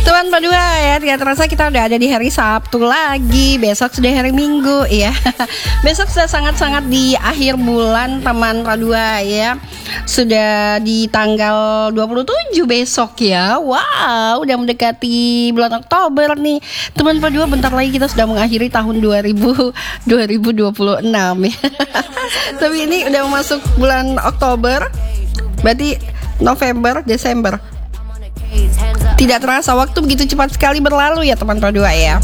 Teman berdua ya, tidak terasa kita udah ada di hari Sabtu lagi. Besok sudah hari Minggu ya. Besok sudah sangat-sangat di akhir bulan teman berdua ya. Sudah di tanggal 27 besok ya. Wow, udah mendekati bulan Oktober nih. Teman berdua, bentar lagi kita sudah mengakhiri tahun 2026 ya. Tapi ini udah masuk bulan Oktober. Berarti November, Desember. Tidak terasa waktu begitu cepat sekali berlalu ya teman berdua ya.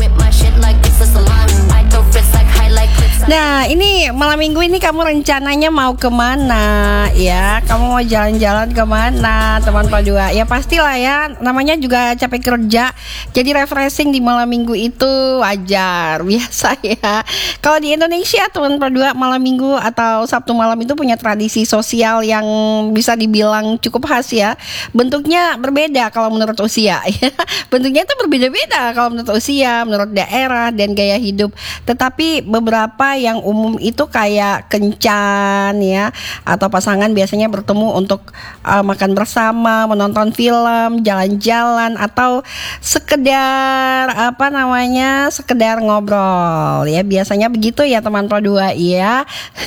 Nah ini malam minggu ini kamu rencananya mau kemana ya? Kamu mau jalan-jalan kemana teman berdua? Ya pastilah ya, namanya juga capek kerja. Jadi refreshing di malam minggu itu wajar, biasa ya. Kalau di Indonesia teman berdua, malam minggu atau Sabtu malam itu punya tradisi sosial yang bisa dibilang cukup khas ya. Bentuknya berbeda kalau menurut usia ya. Bentuknya itu berbeda-beda kalau menurut usia, menurut daerah dan gaya hidup. Tetapi beberapa yang umum itu kayak kencan ya, atau pasangan biasanya bertemu untuk makan bersama, menonton film, jalan-jalan, atau sekedar sekedar ngobrol ya. Biasanya begitu ya teman berdua ya.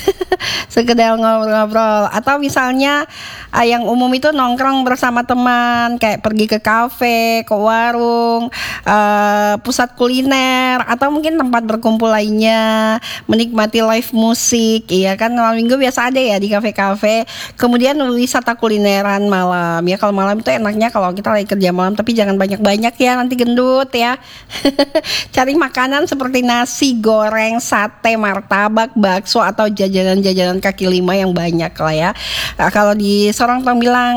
Sekedar ngobrol, atau misalnya yang umum itu nongkrong bersama teman, kayak pergi ke kafe, ke warung, pusat kuliner, atau mungkin tempat berkumpul lainnya, menikmati live musik ya kan. Malam minggu biasa ada ya di kafe-kafe. Kemudian wisata kulineran malam ya. Kalau malam itu enaknya kalau kita lagi kerja malam, tapi jangan banyak-banyak ya, nanti gendut ya. Cari makanan seperti nasi goreng, sate, martabak, bakso, atau jajanan-jajanan kaki lima yang banyak lah ya. Kalau di Sorong orang bilang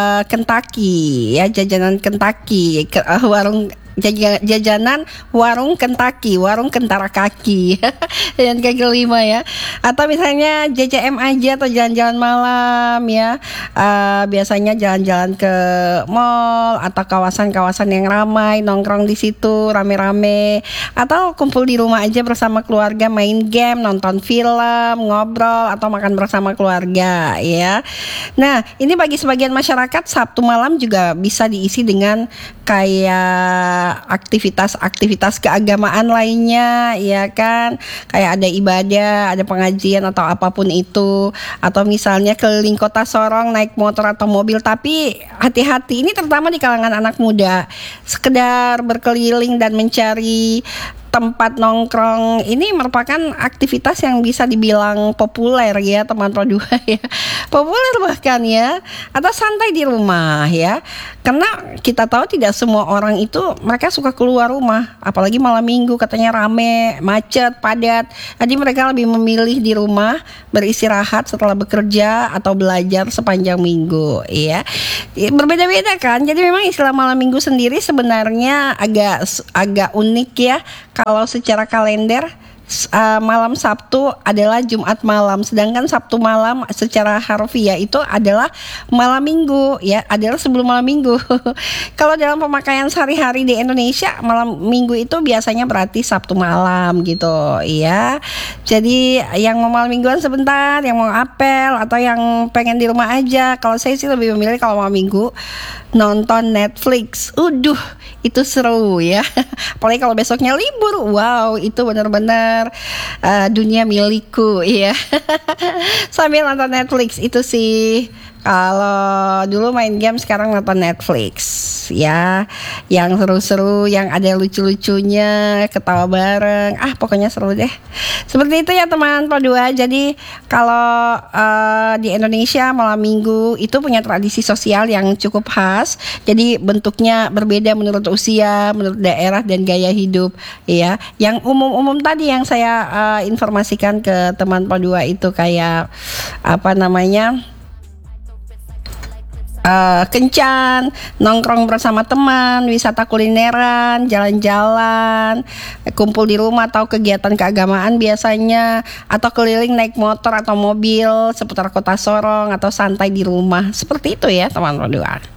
Kentucky ya, jajanan Kentucky, warung jajanan warung Kentucky, warung kentara kaki dan kaki lima ya. Atau misalnya JCM aja atau jalan-jalan malam ya. Biasanya jalan-jalan ke mall atau kawasan-kawasan yang ramai, nongkrong di situ rame-rame, atau kumpul di rumah aja bersama keluarga, main game, nonton film, ngobrol, atau makan bersama keluarga ya. Nah, ini bagi sebagian masyarakat Sabtu malam juga bisa diisi dengan kayak aktivitas-aktivitas keagamaan lainnya ya kan, kayak ada ibadah, ada pengajian atau apapun itu, atau misalnya keliling kota Sorong naik motor atau mobil. Tapi hati-hati, ini terutama di kalangan anak muda, sekedar berkeliling dan mencari tempat nongkrong ini merupakan aktivitas yang bisa dibilang populer ya teman berdua ya. Populer bahkan ya, atau santai di rumah ya. Karena kita tahu tidak semua orang itu mereka suka keluar rumah, apalagi malam minggu katanya rame, macet, padat. Jadi mereka lebih memilih di rumah beristirahat setelah bekerja atau belajar sepanjang minggu ya. Berbeda-beda kan. Jadi memang istilah malam minggu sendiri sebenarnya agak unik ya. Kalau secara kalender malam Sabtu adalah Jumat malam, sedangkan Sabtu malam secara harfiah itu adalah malam minggu ya, adalah sebelum malam minggu. Kalau dalam pemakaian sehari-hari di Indonesia, malam minggu itu biasanya berarti Sabtu malam gitu ya. Jadi yang mau malam mingguan sebentar, yang mau apel, atau yang pengen di rumah aja, kalau saya sih lebih memilih kalau malam minggu nonton Netflix. Itu seru ya. Apalagi kalau besoknya libur, wow, itu benar-benar dunia milikku ya. Sambil nonton Netflix itu sih. Kalau dulu main game, sekarang nonton Netflix ya, yang seru-seru, yang ada lucu-lucunya, ketawa bareng, pokoknya seru deh. Seperti itu ya teman berdua. Jadi kalau di Indonesia malam minggu itu punya tradisi sosial yang cukup khas. Jadi bentuknya berbeda menurut usia, menurut daerah dan gaya hidup ya. Yang umum-umum tadi yang saya informasikan ke teman berdua itu kayak kencan, nongkrong bersama teman, wisata kulineran, jalan-jalan, kumpul di rumah atau kegiatan keagamaan biasanya, atau keliling naik motor atau mobil seputar kota Sorong, atau santai di rumah. Seperti itu ya teman berdua.